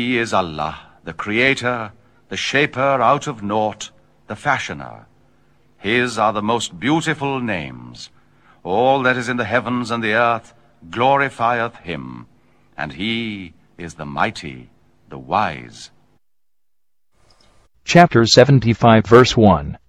He is Allah, the Creator, the Shaper out of naught, the Fashioner. His are the most beautiful names. All that is in the heavens and the earth glorifieth him, and he is the mighty, the wise. Chapter 75, verse 1.